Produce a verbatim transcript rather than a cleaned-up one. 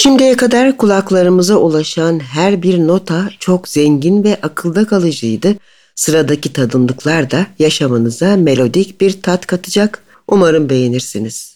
Şimdiye kadar kulaklarımıza ulaşan her bir nota çok zengin ve akılda kalıcıydı. Sıradaki tadımlıklar da yaşamınıza melodik bir tat katacak. Umarım beğenirsiniz.